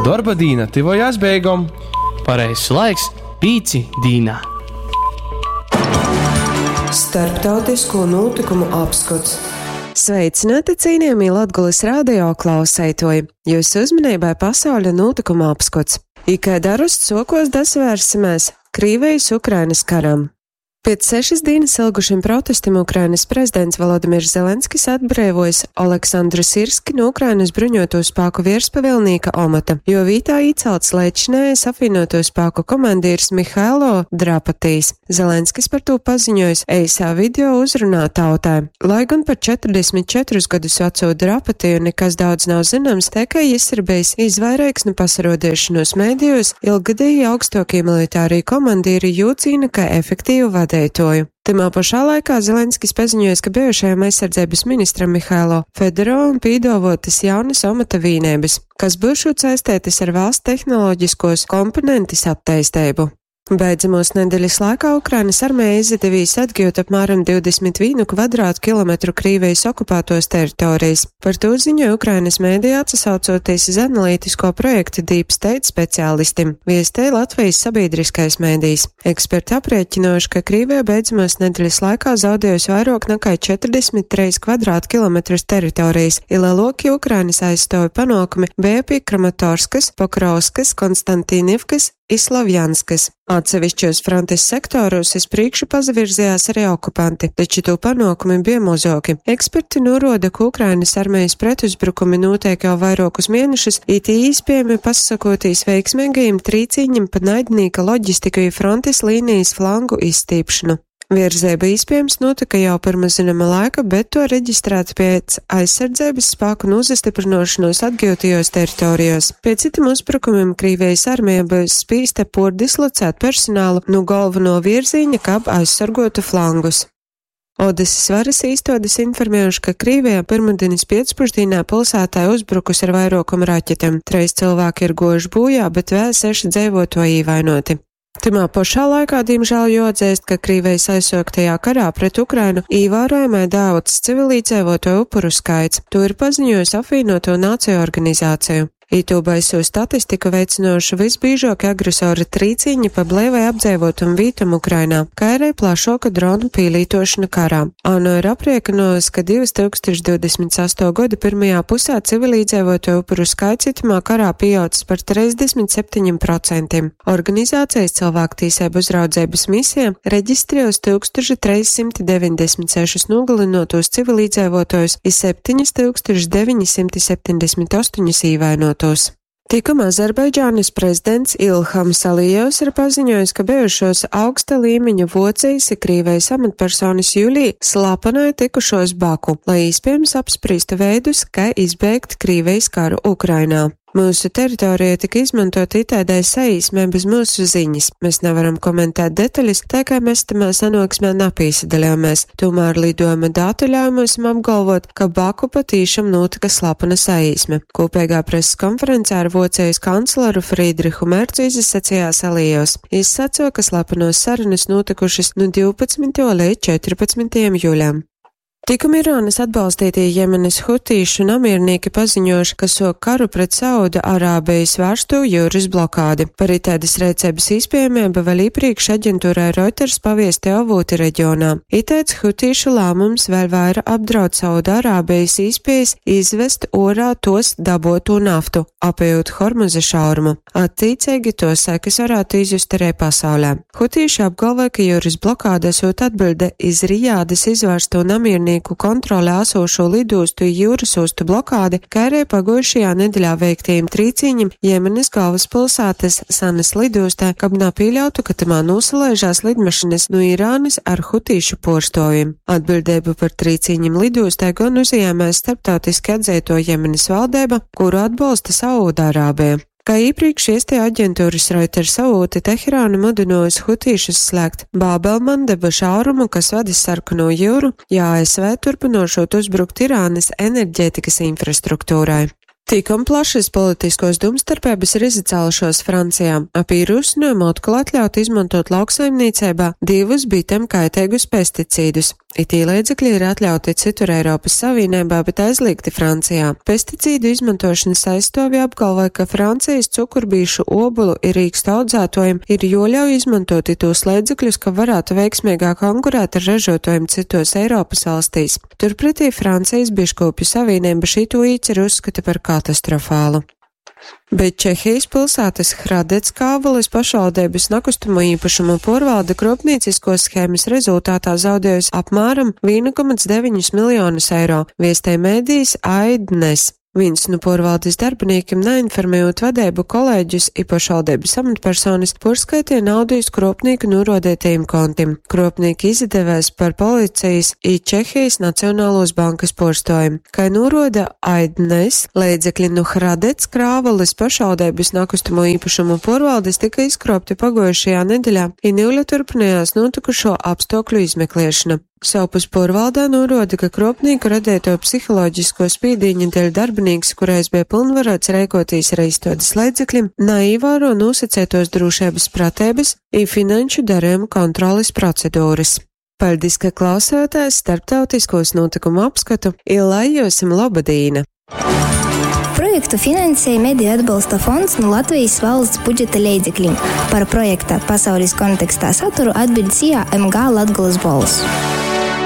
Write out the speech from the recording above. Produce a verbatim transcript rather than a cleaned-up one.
Darba dīna tivojās beigom. Pareizs laiks pīci dīnā. Starptautisko notikumu apskats. Sveicināti, cienījamie Latgules radio klausētoji! Jūsu uzmanībai pasauļa notikuma apskats. Ikai darusts sokos dasvērsimies Krīvijas Ukrainas karam. Pēc sešas dienas ilgušiem protestiem Ukrainas prezidents Volodimirs Zelenskis atbrīvojas Aleksandru Sirski no Ukrainas bruņoto spēku virspavēlnieka amata, jo vītā iecelts līdzinājais apvienoto spēku komandieris Mihailo Drapatīs. Zelenskis par to paziņojis eisā video uzrunā tautai. Lai gan par četrdesmit četrus gadus veco Drapatiju nekas daudz nav zināms, tikai jis ir bijis izvairīgs no pasarodiešanos mēdījos, ilgadēji augstākie militārie komandieri jūcīna kā efektīvu vadību. Timā pašā laikā Zelenskis paziņoja, ka bijušajam aizsardzības ministram Mihailo Fedorovam pīdavotas jaunas amata vīnības, kas būšu saistētas ar valsts tehnoloģiskos komponentis attīstību. Beidzamos nedēļas laikā Ukrainas armija izdevīs atgūt apmēram divdesmit vienu kvadrātkilometru Krīvijas okupētos teritorijas. Par to ziņoja Ukrainas mēdījā atsaucoties uz analītisko projektu Deep State speciālistiem, viestēja Latvijas sabiedriskais mēdījis. Eksperti aprēķinājuši, ka Krīvija beidzamos nedēļas laikā zaudējusi vairāk nekā četrdesmit trīs kvadrātkilometrus teritorijas, lielākie Ukrainas aizstāvju panākumi bija pie Kramatorskas, Pokrovskas, Konstantīnivkas, Islavjanskas. Atsevišķos frontes sektoros uz priekšu pazavirzījās arī okupanti, taču to panākumi bija mazāki. Eksperti norāda, ka Ukrainas armijas pretuzbrukumi notiek jau vairākus mēnešus, it īspējami pasakotīs veiksmīgajiem trīcīņiem pa naidnīka loģistiku frontes līnijas flangu izstīpšanu. Virzība iespējams notika jau pirms zināma laika, bet to reģistrēt pēc aizsardzības spēku nozastiprināšanos atgūtajos teritorijos. Pēc citiem uzbrukumiem Krīvijas armija būs spīsta pordislocēt personālu no galveno virziņa, kā aizsargotu flangus. Odesas varas īstotis informējuši, ka Krīvijā pirmdienas pēcpusdienā pilsētā uzbrukus ar vairākumu raķetēm. Trīs cilvēki ir gojuši bojā, bet vēl seši dzīvotāji ievainoti. Timā pašā laikā, diemžēl, jāatzīst, ka Krīvijas aizsāktajā karā pret Ukrainu ievērojamai daudz civilizējoto upuru skaits. To ir paziņojusi apvienoto nāciju organizāciju. Itū baiso statistiku veicinoši visbīžākie agresori trīcīņi pa blēvai apdzīvotam vītam Ukrainā, kā arī plašāka dronu pīlītošana karā. ANO ir aprēķinājusi, ka divas tūkstoši divdesmit astotajā gada pirmajā pusē civilizējoto upuru skaits itamā karā pieaudzis par trīsdesmit septiņiem procentiem. Organizācijas cilvēktiesību uzraudzības misija reģistrējusi tūkstoš trīs simti deviņdesmit sešus nogalinotos civilizējotos un septiņi tūkstoši deviņi simti septiņdesmit astoņus ievainotos. Tikam Azerbaidžānas prezidents Ilhams Alijevs ir paziņojis, ka bijušos augsta līmeņa Vocijas un Krīvijas amatpersonas jūlijā slāpanai tikušos Baku, lai iespējams apspriestu veidus, kā izbeigt Krīvijas karu Ukrainā. Mūsu teritorija tika izmantota itēdai saīsmē bez mūsu ziņas. Mēs nevaram komentēt detaļas, tā kā mēs tamā sanāksmē napīsadalījāmies. Tomēr lidojuma datu ļauj mums apgalvot, ka Baku patīšām notika slapana saīsme. Kopīgā preses konferencē ar Vocijas kancleru Friedrihu Mercu izsacījās Alijevs. Viņš sacīja, ka slapanos sarunas notikušas no divpadsmitajā līdz četrpadsmitajam jūlijam. Tikam Irānas atbalstītie Jemenas hutīšu namiernieki paziņojuši, ka sok karu pret Sauda Arābijas vērsto jūras blokādi. Par itēdas rēcības īspējamību vēl iepriekš aģentūrai Reuters paviesti avoti reģionā. Itēds hutīšu lēmums vēl vaira apdraud Sauda Arābijas īspējas izvest orā tos dabotu naftu, apējot Hormuza šaurumu. Attīcīgi to sekas varētu izjust arī pasaulē. Hutīši apgalvoja, ka jūras blokāde esot atbilde iz Rijādas izvērsto namiernieku kontrolē esošo lidostu jūras ostu blokādi, kā arī pagājušajā nedēļā veiktajiem trīcīņiem Jemenas galvaspilsētas Sanas lidostā, kab napīļautu, ka tamā nosalaižās lidmašinas no Irānas ar hutīšu porstoviem. Atbildību par trīcīņiem lidostā gan uzņēmēs starptautiski atzīto Jemenas valdība, kuru atbalsta Saūda-Arābija. Kā iepriekš iestie aģentūras Reuters avoti Teherānu mudinājusi hutīšus slēgt Bābelmandeba šaurumu, kas vadis Sarkano jūru, ja A S V turpinošot uzbrukt Irānas enerģētikas infrastruktūrai. Tikam plašas politiskos domstarpības ir izacēlušos Francijā ap ierosinājumu atkal atļaut izmantot lauksaimniecībā divus bitem kaitīgus pesticīdus. Itī līdzekļi ir atļauti citur Eiropas Savienībā, bet aizliegti Francijā. Pesticīdu izmantošanas aizstāvji apgalvoja, ka Francijas cukurbīšu obulu ir rīkstu audzētojiem ir joļauj izmantot tos līdzekļus, ka varētu veiksmīgāk konkurēt ar ražotājiem citos Eiropas valstīs. Turpretī Francijas biškopju savienība šito īci uzskata par katastrofālu. Bet Čehijas pilsētas Hradec Kāvalis pašvaldības nekustamo īpašumu porvalde kropniecisko schēmas rezultātā zaudējusi apmēram viens komats deviņi miljonus eiro, viestē mēdījis Aidnes. Viens no porvaldes darbiniekiem neinformējot vadību kolēģus i pašvaldības amatpersonas porskaitīja naudu iz kropnieku norodētajiem kontim. Kropnieki izdevēs par policijas i Čehijas Nacionālos bankas porstojumu. Kā noroda Aidnes, līdzekļi no Hradec Krāvalis pašvaldības nekustamo īpašumu porvaldes tika izkropti pagojušajā nedēļā i Nīļa turpinājās notikušo apstākļu izmeklēšana. Savpus porvaldā noroda, ka kropnieku radēto psiholoģisko spīdīņa dēļ darbinīgs, kurais bija pilnvarots rēkotīs ar izstādes līdzekļiem, neīvēro nosacētos drošības pratības i finanšu darījumu kontroles procedūras. Paldies, ka klausāties starptautiskos notikumu apskatu, i lai josim labadīna! Projektu finansēja Mediju atbalsta fonds no Latvijas valsts budžeta līdzekļiem. Par projekta pasaules kontekstā saturu atbild S I A M G Latgolas balss.